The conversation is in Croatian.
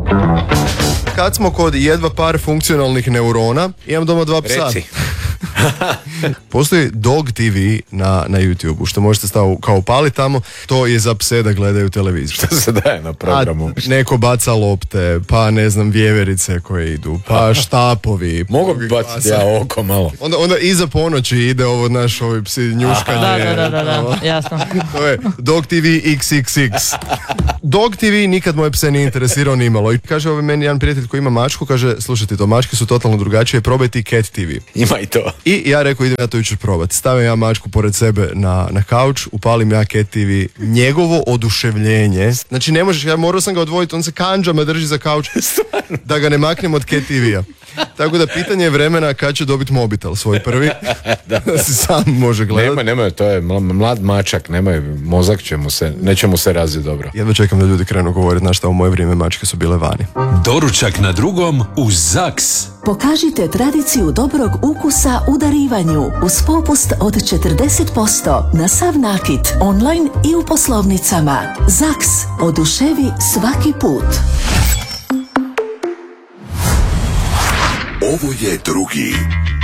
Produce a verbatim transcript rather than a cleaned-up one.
Kad smo kod jedva par funkcionalnih neurona, imam doma dva psa. Reci. Postoji Dog ti vi na, na YouTube-u, što možete staviti kao upali tamo, to je za pse da gledaju televiziju. Što se daje na programu? A neko baca lopte, pa ne znam, vjeverice koje idu, pa štapovi. Mogu bi baciti ja oko malo. Onda, onda iza ponoći ide ovo naš ovi psi njuškanje. Da, da, da, da, da, jasno. To je Dog ti vi iks iks iks. Dog ti vi nikad moje pse nije interesirao ni malo. I kaže ovaj meni jedan prijatelj koji ima mačku, kaže, slušajte to, mačke su totalno drugačije, probajte Cat ti vi. Ima i to. I ja rekao, idem ja to jučer probati. Stavim ja mačku pored sebe na, na kauč, upalim ja Cat ti vi. Njegovo oduševljenje, znači ne možeš, ja morao sam ga odvojiti, on se kanđama drži za kauč da ga ne maknem od Cat ti vi-a. Tako da pitanje je vremena kad će dobiti mobitel svoj prvi, da se sam može gledati. Nema, nema, to je mlad mačak, nema, mozak će mu se, neće mu se razviti dobro. Jedva čekam da ljudi krenu govoriti, znaš šta, u moje vrijeme mačke su bile vani. Doručak na drugom uz Zaks. Pokažite tradiciju dobrog ukusa u darivanju uz popust od četrdeset posto na sav nakit, online i u poslovnicama. Zaks, oduševi svaki put. Ovo je drugi